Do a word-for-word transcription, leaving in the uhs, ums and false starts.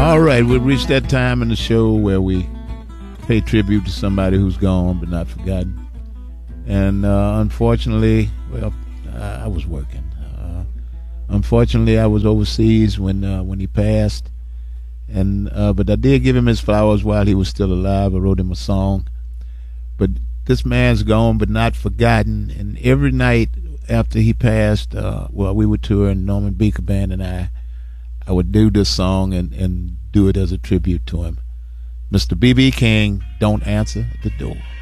All right, we've reached that time in the show where we pay tribute to somebody who's gone but not forgotten. And uh, unfortunately, well, uh, I was working. Uh, unfortunately, I was overseas when uh, when he passed. And uh, but I did give him his flowers while he was still alive. I wrote him a song. But this man's gone but not forgotten. And every night after he passed, uh, well, we would tour, and Norman Beaker Band and I, I would do this song and, and do it as a tribute to him. Mister B B King, Don't Answer the Door.